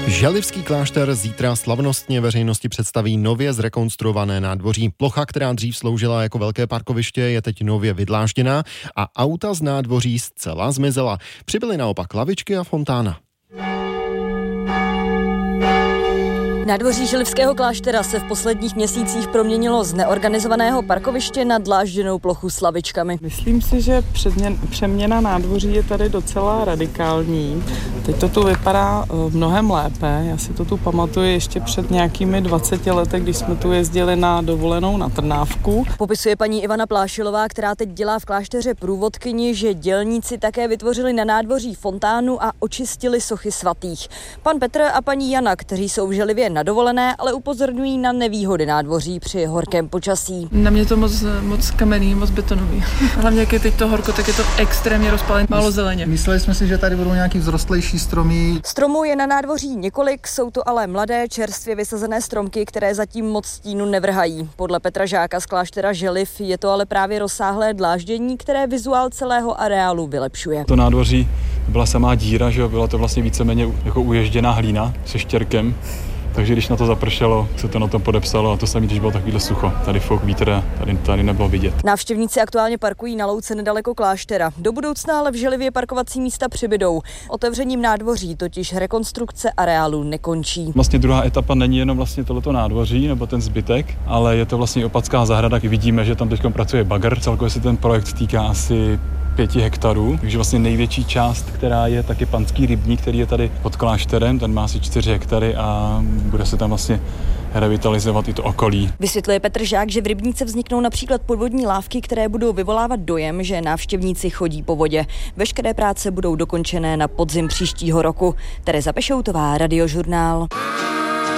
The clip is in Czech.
Želivský klášter zítra slavnostně veřejnosti představí nově zrekonstruované nádvoří. Plocha, která dřív sloužila jako velké parkoviště, je teď nově vydlážděná a auta z nádvoří zcela zmizela. Přibyly naopak lavičky a fontána. Nádvoří Želivského kláštera se v posledních měsících proměnilo z neorganizovaného parkoviště na dlážděnou plochu s lavičkami. Myslím si, že přeměna nádvoří je tady docela radikální. Teď to tu vypadá mnohem lépe. Já si to tu pamatuju ještě před nějakými 20 lety, když jsme tu jezdili na dovolenou na Trnávku. Popisuje paní Ivana Plášilová, která teď dělá v klášteře průvodkyni, že dělníci také vytvořili na nádvoří fontánu a očistili sochy svatých. Pan Petr a paní Jana, kteří jsou v Želivě na dovolené, ale upozorňují na nevýhody nádvoří při horkém počasí. Na mě to moc kamenný, moc betonový. Hlavně jak je teď to horko, tak je to extrémně rozpálené, málo zeleně. Mysleli jsme si, že tady budou nějaký vzrostlejší stromy. Stromů je na nádvoří několik, jsou to ale mladé, čerstvě vysazené stromky, které zatím moc stínu nevrhají. Podle Petra Žáka z kláštera Želiv je to ale právě rozsáhlé dláždění, které vizuál celého areálu vylepšuje. To nádvoří byla samá díra, že jo, byla to vlastně víceméně jako uježděná hlína se štěrkem. Takže když na to zapršelo, se to na tom podepsalo a to samé, když bylo takovýhle sucho. Tady fouk vítr, tady nebylo vidět. Návštěvníci aktuálně parkují na louce nedaleko kláštera. Do budoucna ale v Želivě parkovací místa přibydou. Otevřením nádvoří totiž rekonstrukce areálu nekončí. Vlastně druhá etapa není jenom vlastně tohleto nádvoří nebo ten zbytek, ale je to vlastně Opatská zahrada. Vidíme, že tam teď pracuje bagr. Celkově se ten projekt týká asi 5 hektarů, takže vlastně největší část, která je taky Panský rybník, který je tady pod klášterem, ten má asi 4 hektary a bude se tam vlastně revitalizovat i to okolí. Vysvětluje Petr Žák, že v rybníce vzniknou například podvodní lávky, které budou vyvolávat dojem, že návštěvníci chodí po vodě. Veškeré práce budou dokončené na podzim příštího roku. Tereza Pešoutová, Radiožurnál.